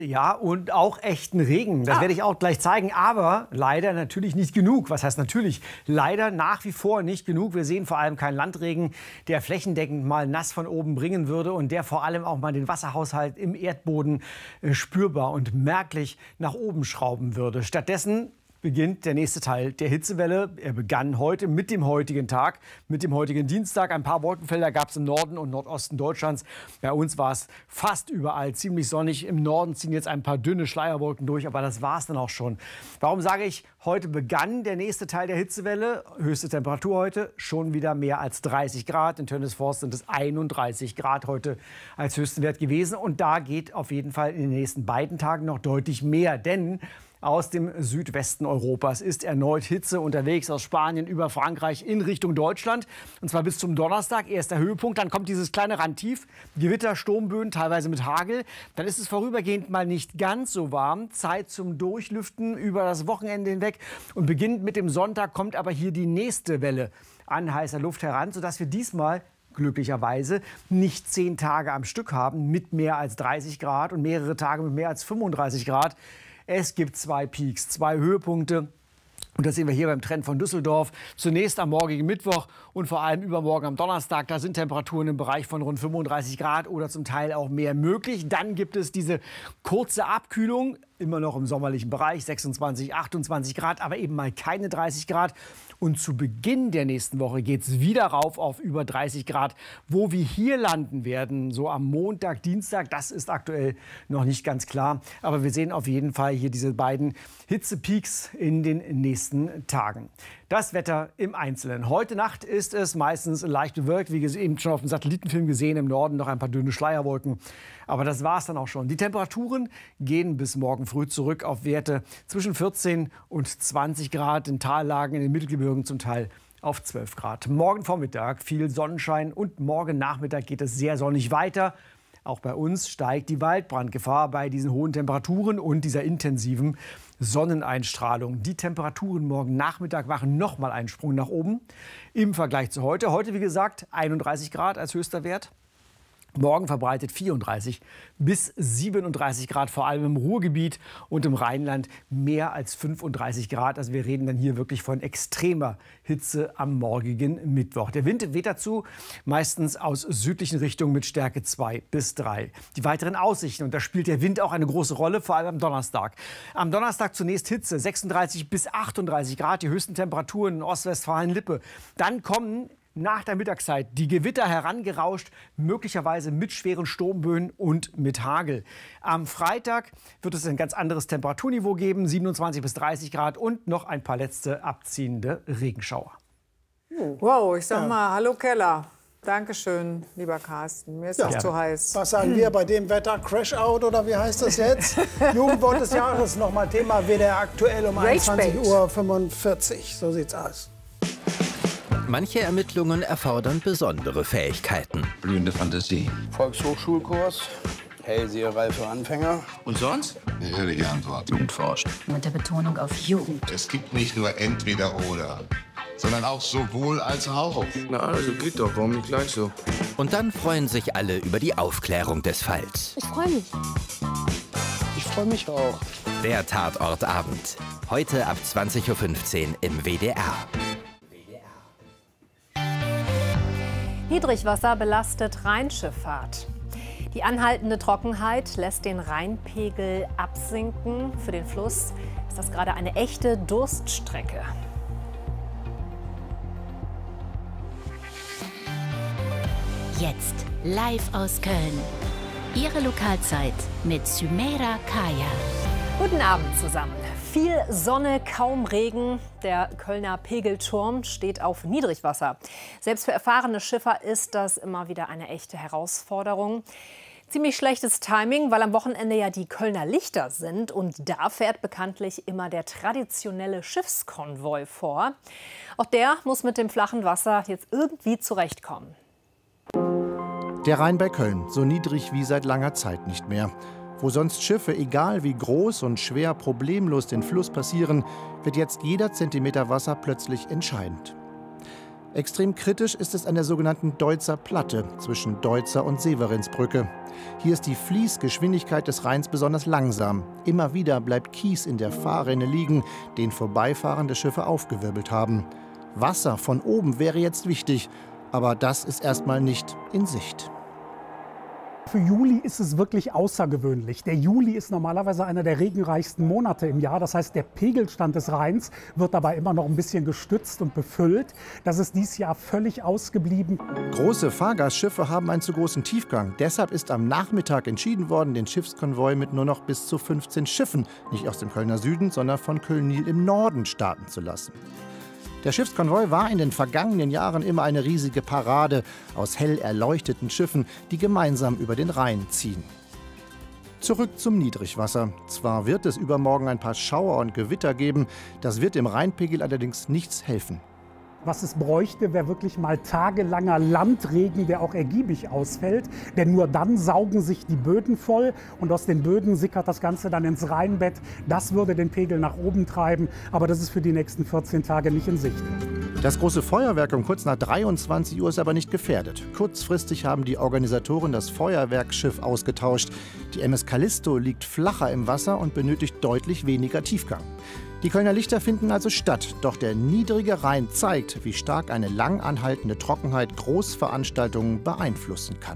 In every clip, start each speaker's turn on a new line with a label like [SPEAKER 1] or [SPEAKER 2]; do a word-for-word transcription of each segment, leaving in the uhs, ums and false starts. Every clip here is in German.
[SPEAKER 1] Ja, und auch echten Regen. Das ah. werde ich auch gleich zeigen. Aber leider natürlich nicht genug. Was heißt natürlich? Leider nach wie vor nicht genug. Wir sehen vor allem keinen Landregen, der flächendeckend mal nass von oben bringen würde und der vor allem auch mal den Wasserhaushalt im Erdboden äh, spürbar und merklich nach oben schrauben würde. Stattdessen beginnt der nächste Teil der Hitzewelle. Er begann heute mit dem heutigen Tag, mit dem heutigen Dienstag. Ein paar Wolkenfelder gab es im Norden und Nordosten Deutschlands. Bei uns war es fast überall ziemlich sonnig. Im Norden ziehen jetzt ein paar dünne Schleierwolken durch, aber das war es dann auch schon. Warum sage ich, heute begann der nächste Teil der Hitzewelle? Höchste Temperatur heute schon wieder mehr als dreißig Grad. In Tönnesforst sind es einunddreißig Grad heute als höchsten Wert gewesen. Und da geht auf jeden Fall in den nächsten beiden Tagen noch deutlich mehr, denn aus dem Südwesten Europas ist erneut Hitze unterwegs, aus Spanien über Frankreich in Richtung Deutschland. Und zwar bis zum Donnerstag, erster Höhepunkt. Dann kommt dieses kleine Randtief, Gewitter, Sturmböen, teilweise mit Hagel. Dann ist es vorübergehend mal nicht ganz so warm. Zeit zum Durchlüften über das Wochenende hinweg. Und beginnend mit dem Sonntag kommt aber hier die nächste Welle an heißer Luft heran, sodass wir diesmal glücklicherweise nicht zehn Tage am Stück haben mit mehr als dreißig Grad und mehrere Tage mit mehr als fünfunddreißig Grad. Es gibt zwei Peaks, zwei Höhepunkte. Und das sehen wir hier beim Trend von Düsseldorf. Zunächst am morgigen Mittwoch und vor allem übermorgen am Donnerstag. Da sind Temperaturen im Bereich von rund fünfunddreißig Grad oder zum Teil auch mehr möglich. Dann gibt es diese kurze Abkühlung, immer noch im sommerlichen Bereich, sechsundzwanzig, achtundzwanzig Grad, aber eben mal keine dreißig Grad. Und zu Beginn der nächsten Woche geht es wieder rauf auf über dreißig Grad. Wo wir hier landen werden, so am Montag, Dienstag, das ist aktuell noch nicht ganz klar. Aber wir sehen auf jeden Fall hier diese beiden Hitzepeaks in den nächsten Tagen. Das Wetter im Einzelnen. Heute Nacht ist es meistens leicht bewölkt, wie eben schon auf dem Satellitenfilm gesehen, im Norden noch ein paar dünne Schleierwolken. Aber das war es dann auch schon. Die Temperaturen gehen bis morgen früh zurück auf Werte zwischen vierzehn und zwanzig Grad, in Tallagen, in den Mittelgebirgen zum Teil auf zwölf Grad. Morgen Vormittag viel Sonnenschein und morgen Nachmittag geht es sehr sonnig weiter. Auch bei uns steigt die Waldbrandgefahr bei diesen hohen Temperaturen und dieser intensiven Sonneneinstrahlung. Die Temperaturen morgen Nachmittag machen noch mal einen Sprung nach oben im Vergleich zu heute. Heute, wie gesagt, einunddreißig Grad als höchster Wert. Morgen verbreitet vierunddreißig bis siebenunddreißig Grad, vor allem im Ruhrgebiet und im Rheinland mehr als fünfunddreißig Grad. Also wir reden dann hier wirklich von extremer Hitze am morgigen Mittwoch. Der Wind weht dazu meistens aus südlichen Richtungen mit Stärke zwei bis drei. Die weiteren Aussichten, und da spielt der Wind auch eine große Rolle, vor allem am Donnerstag. Am Donnerstag zunächst Hitze, sechsunddreißig bis achtunddreißig Grad, die höchsten Temperaturen in Ostwestfalen-Lippe. Dann kommen nach der Mittagszeit die Gewitter herangerauscht, möglicherweise mit schweren Sturmböen und mit Hagel. Am Freitag wird es ein ganz anderes Temperaturniveau geben, siebenundzwanzig bis dreißig Grad und noch ein paar letzte abziehende Regenschauer.
[SPEAKER 2] Wow, ich sag mal, hallo Keller. Dankeschön, lieber Carsten. Mir ist
[SPEAKER 3] Ja.
[SPEAKER 2] das zu heiß.
[SPEAKER 3] Was sagen wir bei dem Wetter? Crash-Out oder wie heißt das jetzt? Jugendwort des Jahres, nochmal Thema W D R aktuell um einundzwanzig Uhr fünfundvierzig. So sieht's aus.
[SPEAKER 4] Manche Ermittlungen erfordern besondere Fähigkeiten.
[SPEAKER 5] Blühende Fantasie.
[SPEAKER 6] Volkshochschulkurs, Hellseherei für Anfänger.
[SPEAKER 5] Und sonst?
[SPEAKER 7] Eine ehrliche Antwort.
[SPEAKER 5] Jugend forscht.
[SPEAKER 8] Mit der Betonung auf Jugend.
[SPEAKER 7] Es gibt nicht nur entweder oder, sondern auch sowohl als auch.
[SPEAKER 6] Na, also geht doch, warum nicht gleich so?
[SPEAKER 4] Und dann freuen sich alle über die Aufklärung des Falls.
[SPEAKER 8] Ich freue mich.
[SPEAKER 6] Ich freue mich auch.
[SPEAKER 4] Der Tatortabend. Heute ab zwanzig Uhr fünfzehn im W D R.
[SPEAKER 9] Niedrigwasser belastet Rheinschifffahrt. Die anhaltende Trockenheit lässt den Rheinpegel absinken. Für den Fluss ist das gerade eine echte Durststrecke.
[SPEAKER 10] Jetzt live aus Köln. Ihre Lokalzeit mit Sümeira Kaya.
[SPEAKER 9] Guten Abend zusammen. Viel Sonne, kaum Regen. Der Kölner Pegelturm steht auf Niedrigwasser. Selbst für erfahrene Schiffer ist das immer wieder eine echte Herausforderung. Ziemlich schlechtes Timing, weil am Wochenende ja die Kölner Lichter sind. Und da fährt bekanntlich immer der traditionelle Schiffskonvoi vor. Auch der muss mit dem flachen Wasser jetzt irgendwie zurechtkommen.
[SPEAKER 11] Der Rhein bei Köln, so niedrig wie seit langer Zeit nicht mehr. Wo sonst Schiffe, egal wie groß und schwer, problemlos den Fluss passieren, wird jetzt jeder Zentimeter Wasser plötzlich entscheidend. Extrem kritisch ist es an der sogenannten Deutzer Platte zwischen Deutzer und Severinsbrücke. Hier ist die Fließgeschwindigkeit des Rheins besonders langsam. Immer wieder bleibt Kies in der Fahrrinne liegen, den vorbeifahrende Schiffe aufgewirbelt haben. Wasser von oben wäre jetzt wichtig, aber das ist erstmal nicht in Sicht.
[SPEAKER 5] Für Juli ist es wirklich außergewöhnlich. Der Juli ist normalerweise einer der regenreichsten Monate im Jahr. Das heißt, der Pegelstand des Rheins wird dabei immer noch ein bisschen gestützt und befüllt. Das ist dieses Jahr völlig ausgeblieben.
[SPEAKER 11] Große Fahrgastschiffe haben einen zu großen Tiefgang. Deshalb ist am Nachmittag entschieden worden, den Schiffskonvoi mit nur noch bis zu fünfzehn Schiffen, nicht aus dem Kölner Süden, sondern von Köln-Nil im Norden starten zu lassen. Der Schiffskonvoi war in den vergangenen Jahren immer eine riesige Parade aus hell erleuchteten Schiffen, die gemeinsam über den Rhein ziehen. Zurück zum Niedrigwasser. Zwar wird es übermorgen ein paar Schauer und Gewitter geben, das wird dem Rheinpegel allerdings nichts helfen.
[SPEAKER 5] Was es bräuchte, wäre wirklich mal tagelanger Landregen, der auch ergiebig ausfällt. Denn nur dann saugen sich die Böden voll und aus den Böden sickert das Ganze dann ins Rheinbett. Das würde den Pegel nach oben treiben, aber das ist für die nächsten vierzehn Tage nicht in Sicht.
[SPEAKER 11] Das große Feuerwerk um kurz nach dreiundzwanzig Uhr ist aber nicht gefährdet. Kurzfristig haben die Organisatoren das Feuerwerksschiff ausgetauscht. Die M S Callisto liegt flacher im Wasser und benötigt deutlich weniger Tiefgang. Die Kölner Lichter finden also statt, doch der niedrige Rhein zeigt, wie stark eine lang anhaltende Trockenheit Großveranstaltungen beeinflussen kann.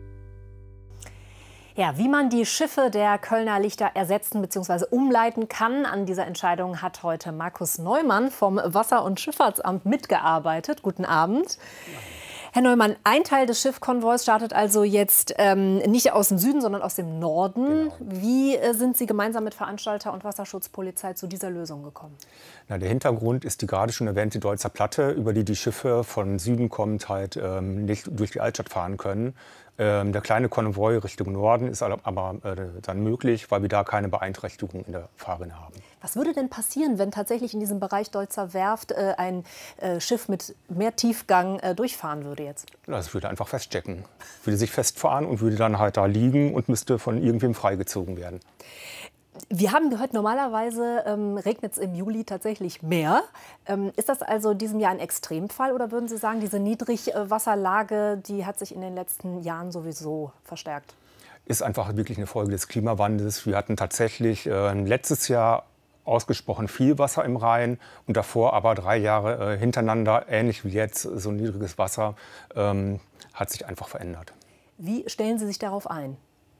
[SPEAKER 9] Ja, wie man die Schiffe der Kölner Lichter ersetzen bzw. umleiten kann, an dieser Entscheidung hat heute Markus Neumann vom Wasser- und Schifffahrtsamt mitgearbeitet. Guten Abend. Herr Neumann, ein Teil des Schiffkonvois startet also jetzt ähm, nicht aus dem Süden, sondern aus dem Norden. Genau. Wie äh, sind Sie gemeinsam mit Veranstalter und Wasserschutzpolizei zu dieser Lösung gekommen?
[SPEAKER 12] Na, der Hintergrund ist die gerade schon erwähnte Deutzer Platte, über die die Schiffe von Süden kommend halt ähm, nicht durch die Altstadt fahren können. Ähm, der kleine Konvoi Richtung Norden ist aber äh, dann möglich, weil wir da keine Beeinträchtigung in der Fahrrinne haben.
[SPEAKER 9] Was würde denn passieren, wenn tatsächlich in diesem Bereich Deutzer Werft äh, ein äh, Schiff mit mehr Tiefgang äh, durchfahren würde jetzt?
[SPEAKER 12] Das würde einfach feststecken, würde sich festfahren und würde dann halt da liegen und müsste von irgendwem freigezogen werden.
[SPEAKER 9] Wir haben gehört, normalerweise ähm, regnet es im Juli tatsächlich mehr. Ähm, ist das also in diesem Jahr ein Extremfall oder würden Sie sagen, diese Niedrigwasserlage, die hat sich in den letzten Jahren sowieso verstärkt?
[SPEAKER 12] Ist einfach wirklich eine Folge des Klimawandels. Wir hatten tatsächlich äh, letztes Jahr ausgesprochen viel Wasser im Rhein und davor aber drei Jahre äh, hintereinander, ähnlich wie jetzt, so niedriges Wasser, ähm, hat sich einfach verändert.
[SPEAKER 9] Wie stellen Sie sich darauf ein?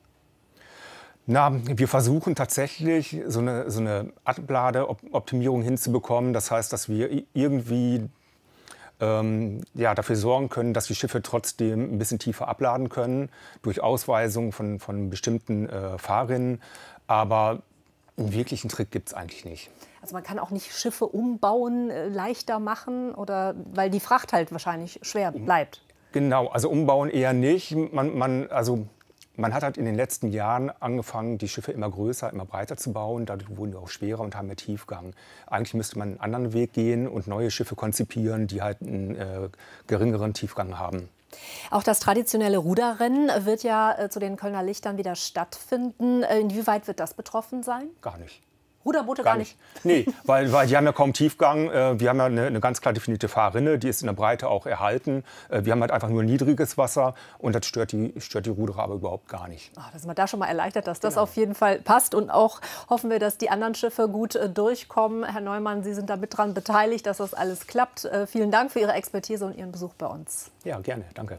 [SPEAKER 12] Na, wir versuchen tatsächlich so eine, so eine Abladeoptimierung hinzubekommen. Das heißt, dass wir irgendwie ähm, ja, dafür sorgen können, dass die Schiffe trotzdem ein bisschen tiefer abladen können durch Ausweisung von, von bestimmten äh, Fahrrinnen. Aber einen wirklichen Trick gibt es eigentlich nicht.
[SPEAKER 9] Also man kann auch nicht Schiffe umbauen, äh, leichter machen, oder, weil die Fracht halt wahrscheinlich schwer bleibt.
[SPEAKER 12] Genau, also umbauen eher nicht. Man, man, also Man hat halt in den letzten Jahren angefangen, die Schiffe immer größer, immer breiter zu bauen. Dadurch wurden die auch schwerer und haben mehr Tiefgang. Eigentlich müsste man einen anderen Weg gehen und neue Schiffe konzipieren, die halt einen äh, geringeren Tiefgang haben.
[SPEAKER 9] Auch das traditionelle Ruderrennen wird ja äh, zu den Kölner Lichtern wieder stattfinden. Äh, inwieweit wird das betroffen sein?
[SPEAKER 12] Gar nicht.
[SPEAKER 9] Ruderboote gar, gar nicht?
[SPEAKER 12] nicht. Nee, weil, weil die haben ja kaum Tiefgang. Wir haben ja eine, eine ganz klar definierte Fahrrinne, die ist in der Breite auch erhalten. Wir haben halt einfach nur niedriges Wasser und das stört die, stört die Ruderer aber überhaupt gar nicht.
[SPEAKER 9] Ach, da sind wir da schon mal erleichtert, dass das genau. auf jeden Fall passt. Und auch hoffen wir, dass die anderen Schiffe gut äh, durchkommen. Herr Neumann, Sie sind da mit dran beteiligt, dass das alles klappt. Äh, vielen Dank für Ihre Expertise und Ihren Besuch bei uns.
[SPEAKER 12] Ja, gerne. Danke.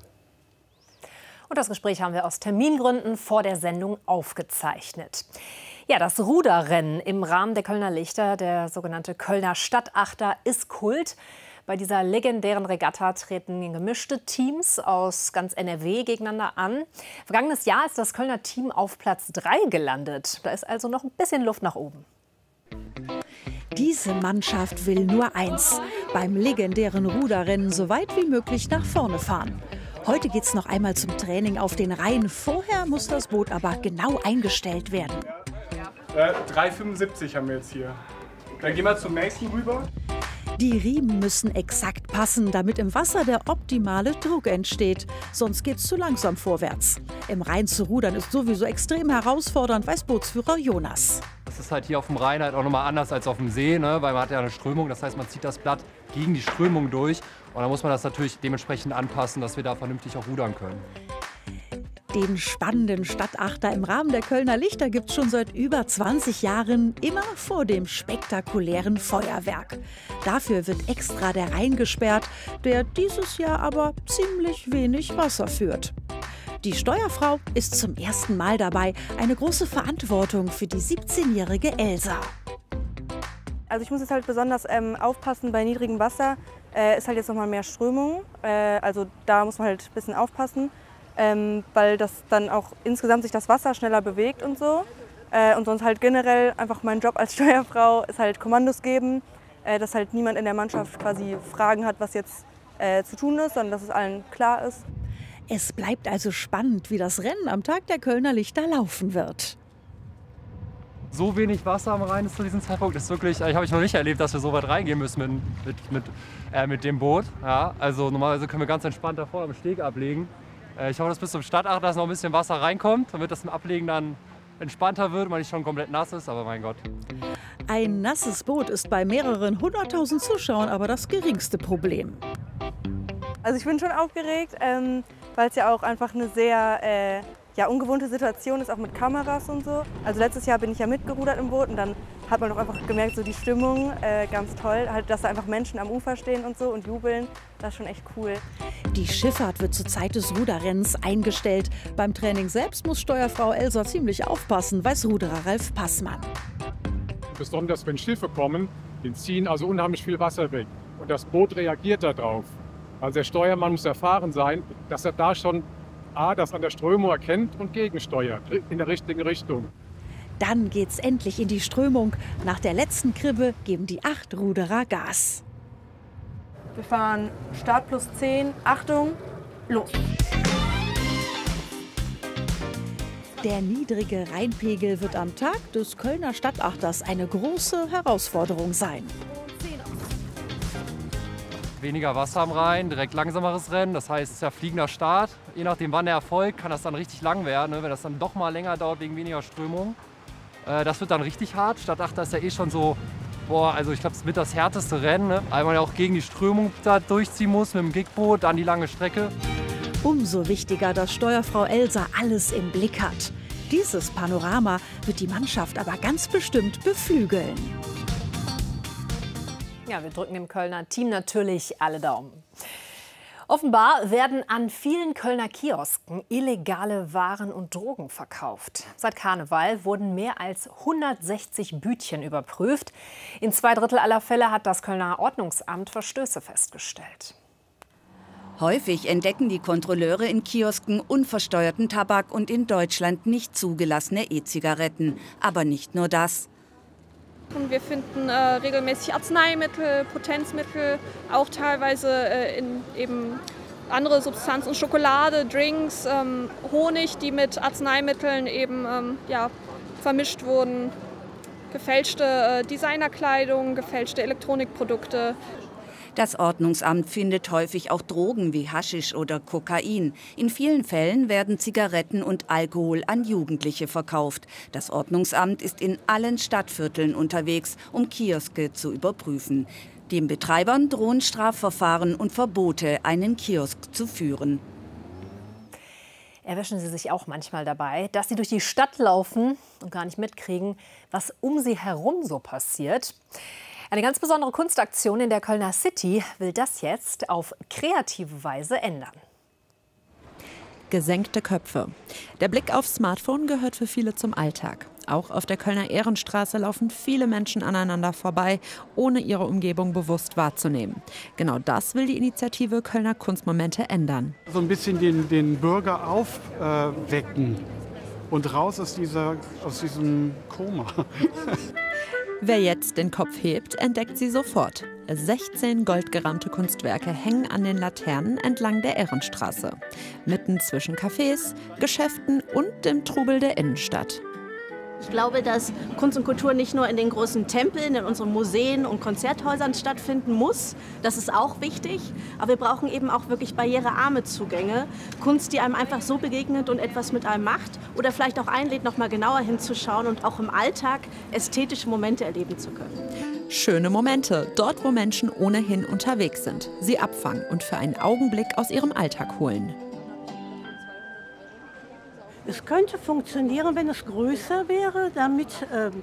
[SPEAKER 9] Und das Gespräch haben wir aus Termingründen vor der Sendung aufgezeichnet. Ja, das Ruderrennen im Rahmen der Kölner Lichter, der sogenannte Kölner Stadtachter, ist Kult. Bei dieser legendären Regatta treten gemischte Teams aus ganz N R W gegeneinander an. Vergangenes Jahr ist das Kölner Team auf Platz drei gelandet. Da ist also noch ein bisschen Luft nach oben.
[SPEAKER 13] Diese Mannschaft will nur eins: beim legendären Ruderrennen so weit wie möglich nach vorne fahren. Heute geht's noch einmal zum Training auf den Rhein. Vorher muss das Boot aber genau eingestellt werden.
[SPEAKER 14] Äh, drei Komma fünfundsiebzig haben wir jetzt hier. Dann gehen wir zum nächsten rüber.
[SPEAKER 13] Die Riemen müssen exakt passen, damit im Wasser der optimale Druck entsteht. Sonst geht's zu langsam vorwärts. Im Rhein zu rudern ist sowieso extrem herausfordernd, weiß Bootsführer Jonas.
[SPEAKER 15] Das ist halt hier auf dem Rhein halt auch nochmal anders als auf dem See, ne? Weil man hat ja eine Strömung, das heißt, man zieht das Blatt gegen die Strömung durch. Und dann muss man das natürlich dementsprechend anpassen, dass wir da vernünftig auch rudern können.
[SPEAKER 13] Den spannenden Stadtachter im Rahmen der Kölner Lichter gibt es schon seit über zwanzig Jahren, immer vor dem spektakulären Feuerwerk. Dafür wird extra der Rhein gesperrt, der dieses Jahr aber ziemlich wenig Wasser führt. Die Steuerfrau ist zum ersten Mal dabei, eine große Verantwortung für die siebzehnjährige Elsa.
[SPEAKER 16] Also ich muss jetzt halt besonders ähm, aufpassen bei niedrigem Wasser. Äh, ist halt jetzt noch mal mehr Strömung, äh, also da muss man halt ein bisschen aufpassen. Ähm, weil das dann auch insgesamt sich das Wasser schneller bewegt und so. Äh, und sonst halt generell einfach mein Job als Steuerfrau ist halt Kommandos geben, äh, dass halt niemand in der Mannschaft quasi Fragen hat, was jetzt äh, zu tun ist, sondern dass es allen klar ist.
[SPEAKER 13] Es bleibt also spannend, wie das Rennen am Tag der Kölner Lichter laufen wird.
[SPEAKER 15] So wenig Wasser am Rhein ist zu diesem Zeitpunkt, ist wirklich, ich habe ich noch nicht erlebt, dass wir so weit reingehen müssen mit, mit, mit, äh, mit dem Boot. Ja, also normalerweise können wir ganz entspannt davor am Steg ablegen. Ich hoffe, dass bis zum Stadtachter noch ein bisschen Wasser reinkommt, damit das im Ablegen dann entspannter wird, weil nicht schon komplett nass ist, aber mein Gott.
[SPEAKER 13] Ein nasses Boot ist bei mehreren hunderttausend Zuschauern aber das geringste Problem.
[SPEAKER 16] Also ich bin schon aufgeregt, ähm, weil es ja auch einfach eine sehr äh, ja, ungewohnte Situation ist, auch mit Kameras und so. Also letztes Jahr bin ich ja mitgerudert im Boot und dann hat man doch einfach gemerkt, so die Stimmung, äh, ganz toll, halt, dass da einfach Menschen am Ufer stehen und so und jubeln, das ist schon echt cool.
[SPEAKER 13] Die Schifffahrt wird zur Zeit des Ruderrennens eingestellt. Beim Training selbst muss Steuerfrau Elsa ziemlich aufpassen, weiß Ruderer Ralf Passmann.
[SPEAKER 17] Besonders wenn Schiffe kommen, die ziehen also unheimlich viel Wasser weg und das Boot reagiert darauf. Also der Steuermann muss erfahren sein, dass er da schon A, das an der Strömung erkennt und gegensteuert in der richtigen Richtung.
[SPEAKER 13] Dann geht's endlich in die Strömung. Nach der letzten Kribbe geben die acht Ruderer Gas.
[SPEAKER 16] Wir fahren Start plus zehn, Achtung, los!
[SPEAKER 13] Der niedrige Rheinpegel wird am Tag des Kölner Stadtachters eine große Herausforderung sein.
[SPEAKER 15] Weniger Wasser am Rhein, direkt langsameres Rennen, das heißt, es ist ja fliegender Start. Je nachdem, wann der erfolgt, kann das dann richtig lang werden, ne? Wenn das dann doch mal länger dauert wegen weniger Strömung. Äh, das wird dann richtig hart. Stadtachter ist ja eh schon so, boah, also ich glaube, es ist mit das härteste Rennen, ne? Weil man ja auch gegen die Strömung da durchziehen muss mit dem Gigboot, dann die lange Strecke.
[SPEAKER 13] Umso wichtiger, dass Steuerfrau Elsa alles im Blick hat. Dieses Panorama wird die Mannschaft aber ganz bestimmt beflügeln.
[SPEAKER 9] Ja, wir drücken dem Kölner Team natürlich alle Daumen. Offenbar werden an vielen Kölner Kiosken illegale Waren und Drogen verkauft. Seit Karneval wurden mehr als hundertsechzig Bütchen überprüft. In zwei Drittel aller Fälle hat das Kölner Ordnungsamt Verstöße festgestellt.
[SPEAKER 18] Häufig entdecken die Kontrolleure in Kiosken unversteuerten Tabak und in Deutschland nicht zugelassene E-Zigaretten. Aber nicht nur das.
[SPEAKER 19] Und wir finden äh, regelmäßig Arzneimittel, Potenzmittel, auch teilweise äh, in eben andere Substanzen, Schokolade, Drinks, ähm, Honig, die mit Arzneimitteln eben ähm, ja, vermischt wurden, gefälschte äh, Designerkleidung, gefälschte Elektronikprodukte.
[SPEAKER 18] Das Ordnungsamt findet häufig auch Drogen wie Haschisch oder Kokain. In vielen Fällen werden Zigaretten und Alkohol an Jugendliche verkauft. Das Ordnungsamt ist in allen Stadtvierteln unterwegs, um Kioske zu überprüfen. Den Betreibern drohen Strafverfahren und Verbote, einen Kiosk zu führen.
[SPEAKER 9] Erwischen Sie sich auch manchmal dabei, dass Sie durch die Stadt laufen und gar nicht mitkriegen, was um Sie herum so passiert? Eine ganz besondere Kunstaktion in der Kölner City will das jetzt auf kreative Weise ändern.
[SPEAKER 20] Gesenkte Köpfe. Der Blick aufs Smartphone gehört für viele zum Alltag. Auch auf der Kölner Ehrenstraße laufen viele Menschen aneinander vorbei, ohne ihre Umgebung bewusst wahrzunehmen. Genau das will die Initiative Kölner Kunstmomente ändern.
[SPEAKER 21] So ein bisschen den, den Bürger aufwecken äh, und raus aus, dieser, aus diesem Koma.
[SPEAKER 20] Wer jetzt den Kopf hebt, entdeckt sie sofort. sechzehn goldgerahmte Kunstwerke hängen an den Laternen entlang der
[SPEAKER 1] Ich glaube, dass Kunst und Kultur nicht nur in den großen Tempeln, in unseren Museen und Konzerthäusern stattfinden muss. Das ist auch wichtig. Aber wir brauchen eben auch wirklich barrierearme Zugänge. Kunst, die einem einfach so begegnet und etwas mit einem macht. Oder vielleicht auch einlädt, noch mal genauer hinzuschauen und auch im Alltag ästhetische Momente erleben zu können.
[SPEAKER 20] Schöne Momente, dort wo Menschen ohnehin unterwegs sind. Sie abfangen und für einen Augenblick aus ihrem Alltag holen.
[SPEAKER 22] Es könnte funktionieren, wenn es größer wäre, damit ähm,